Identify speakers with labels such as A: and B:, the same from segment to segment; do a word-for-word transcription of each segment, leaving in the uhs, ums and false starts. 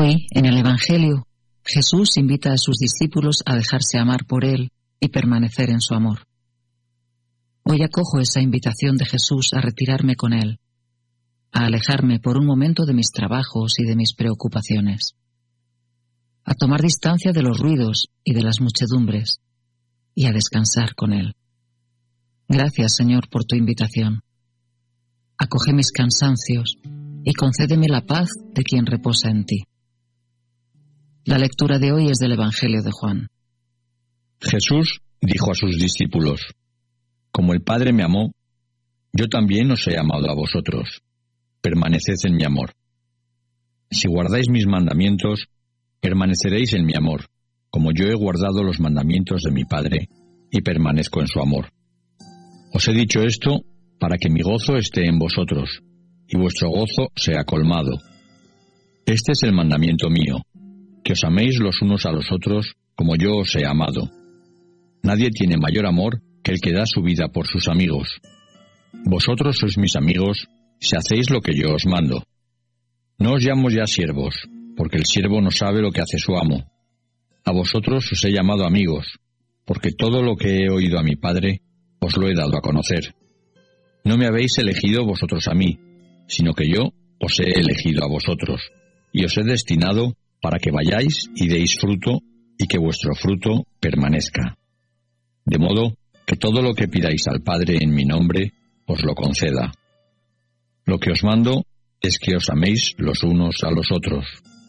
A: Hoy, en el Evangelio, Jesús invita a sus discípulos a dejarse amar por Él y permanecer en su amor. Hoy acojo esa invitación de Jesús a retirarme con Él, a alejarme por un momento de mis trabajos y de mis preocupaciones, a tomar distancia de los ruidos y de las muchedumbres y a descansar con Él. Gracias, Señor, por tu invitación. Acoge mis cansancios y concédeme la paz de quien reposa en ti. La lectura de hoy es del Evangelio de Juan.
B: Jesús dijo a sus discípulos: Como el Padre me amó, yo también os he amado a vosotros. Permaneced en mi amor. Si guardáis mis mandamientos, permaneceréis en mi amor, como yo he guardado los mandamientos de mi Padre, y permanezco en su amor. Os he dicho esto para que mi gozo esté en vosotros, y vuestro gozo sea colmado. Este es el mandamiento mío, que os améis los unos a los otros como yo os he amado. Nadie tiene mayor amor que el que da su vida por sus amigos. Vosotros sois mis amigos si hacéis lo que yo os mando. No os llamo ya siervos, porque el siervo no sabe lo que hace su amo. A vosotros os he llamado amigos, porque todo lo que he oído a mi Padre os lo he dado a conocer. No me habéis elegido vosotros a mí, sino que yo os he elegido a vosotros, y os he destinado para que vayáis y deis fruto, y que vuestro fruto permanezca. De modo que todo lo que pidáis al Padre en mi nombre, os lo conceda. Lo que os mando es que os améis los unos a los otros.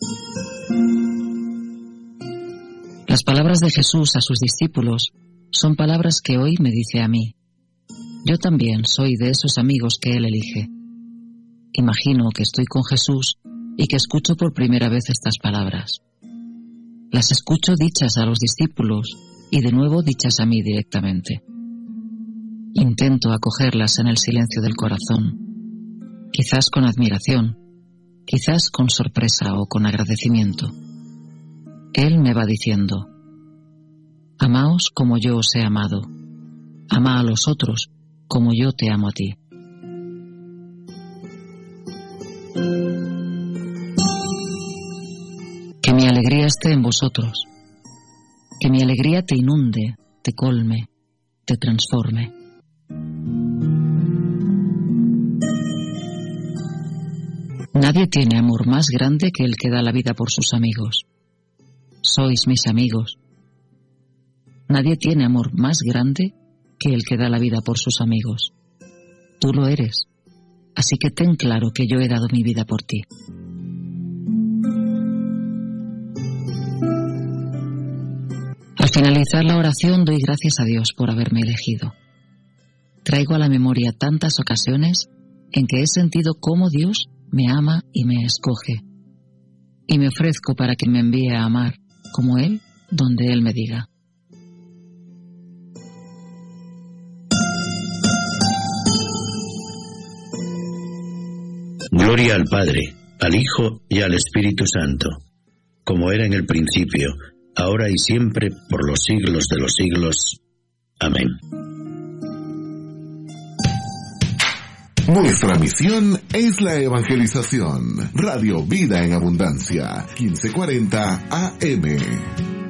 A: Las palabras de Jesús a sus discípulos son palabras que hoy me dice a mí. Yo también soy de esos amigos que Él elige. Imagino que estoy con Jesús y que escucho por primera vez estas palabras. Las escucho dichas a los discípulos y de nuevo dichas a mí directamente. Intento acogerlas en el silencio del corazón, quizás con admiración, quizás con sorpresa o con agradecimiento. Él me va diciendo: amaos como yo os he amado, ama a los otros como yo te amo a ti. Que mi alegría esté en vosotros, que mi alegría te inunde, te colme, te transforme. Nadie tiene amor más grande que el que da la vida por sus amigos. Sois mis amigos. Nadie tiene amor más grande que el que da la vida por sus amigos. Tú lo eres, así que ten claro que yo he dado mi vida por ti. Al finalizar la oración doy gracias a Dios por haberme elegido. Traigo a la memoria tantas ocasiones en que he sentido cómo Dios me ama y me escoge, y me ofrezco para que me envíe a amar como Él, donde Él me diga.
C: Gloria al Padre, al Hijo y al Espíritu Santo, como era en el principio, ahora y siempre, por los siglos de los siglos. Amén.
D: Nuestra misión es la evangelización. Radio Vida en Abundancia, quince cuarenta A M.